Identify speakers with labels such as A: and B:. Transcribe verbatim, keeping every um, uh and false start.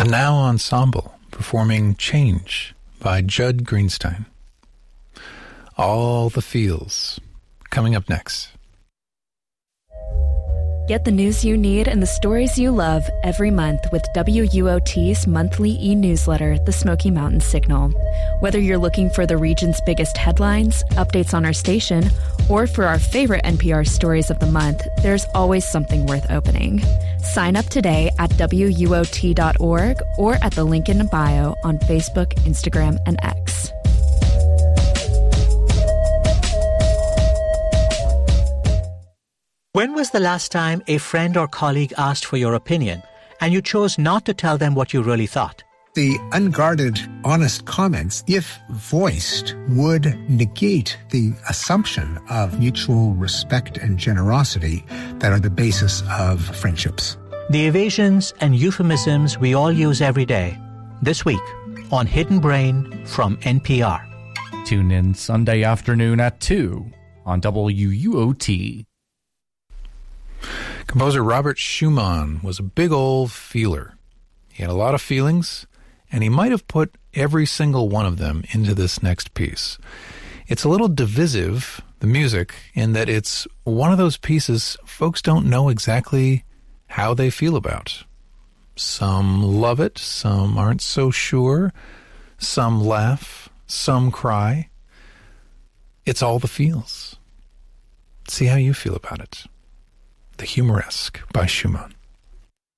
A: The Now Ensemble performing Change by Judd Greenstein. All the Feels, coming up next.
B: Get the news you need and the stories you love every month with W U O T's monthly e-newsletter, The Smoky Mountain Signal. Whether you're looking for the region's biggest headlines, updates on our station, or for our favorite N P R stories of the month, there's always something worth opening. Sign up today at W U O T dot org or at the link in bio on Facebook, Instagram, and X.
C: When was the last time a friend or colleague asked for your opinion and you chose not to tell them what you really thought?
D: The unguarded, honest comments, if voiced, would negate the assumption of mutual respect and generosity that are the basis of friendships.
C: The evasions and euphemisms we all use every day. This week on Hidden Brain from N P R.
E: Tune in Sunday afternoon at two on W U O T.
A: Composer Robert Schumann was a big old feeler. He had a lot of feelings, and he might have put every single one of them into this next piece. It's a little divisive, the music, in that it's one of those pieces folks don't know exactly how they feel about. Some love it, some aren't so sure, some laugh, some cry. It's all the feels. See how you feel about it. The Humoresque by Schumann.